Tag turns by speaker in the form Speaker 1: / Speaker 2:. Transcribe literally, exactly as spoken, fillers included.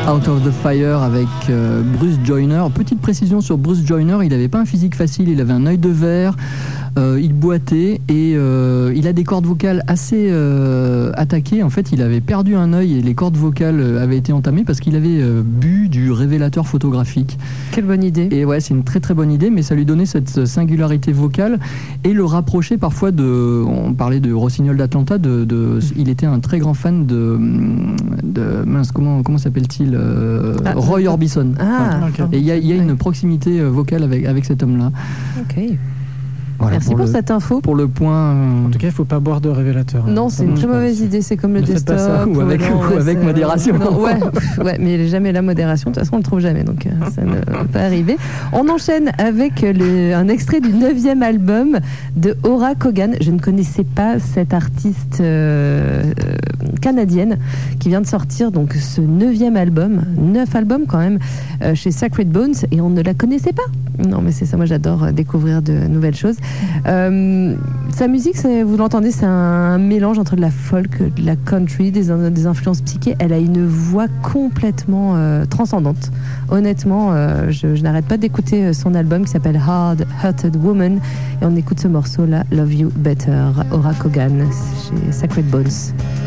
Speaker 1: Out of the Fire avec euh, Bruce Joyner. Petite précision sur Bruce Joyner, il n'avait pas un physique facile, il avait un œil de verre, euh, il boitait et euh, il a des cordes vocales assez euh, attaquées. En fait, il avait perdu un œil et les cordes vocales avaient été entamées parce qu'il avait euh, bu du révélateur photographique.
Speaker 2: Quelle bonne idée.
Speaker 1: Et ouais, c'est une très très bonne idée, mais ça lui donnait cette singularité vocale et le rapprochait parfois de, on parlait de Rossignol d'Atlanta, de, de, il était un très grand fan de, de mince, comment, comment s'appelle-t-il euh, ah, Roy Orbison.
Speaker 2: Ah,
Speaker 1: voilà. Okay. Et il y a, y a une proximité vocale avec, avec cet homme-là.
Speaker 2: Ok. Voilà, Merci pour, pour
Speaker 1: le,
Speaker 2: cette info.
Speaker 1: Pour le point. Euh...
Speaker 3: En tout cas, il ne faut pas boire de révélateur.
Speaker 2: Non, c'est une très mauvaise idée. C'est comme le
Speaker 1: ne
Speaker 2: desktop.
Speaker 1: Faites pas ça, ou avec,
Speaker 2: non,
Speaker 1: ou
Speaker 2: ouais,
Speaker 1: avec modération.
Speaker 2: Non, ouais, ouais, mais jamais la modération. De toute façon, on ne le trouve jamais. Donc, ça ne peut pas arriver. On enchaîne avec le, un extrait du neuvième album de Ora Kogan. Je ne connaissais pas cette artiste euh, canadienne qui vient de sortir donc ce neuvième album. Neuf albums quand même euh, chez Sacred Bones. Et on ne la connaissait pas. Non, mais c'est ça. Moi, j'adore découvrir de nouvelles choses. Euh, sa musique, vous l'entendez, c'est un mélange entre de la folk, de la country, des, des influences psyché. Elle a une voix complètement euh, transcendante. Honnêtement, euh, je, je n'arrête pas d'écouter son album qui s'appelle Hard Hearted Woman. Et on écoute ce morceau-là, Love You Better, Ora Kogan, chez Sacred Bones.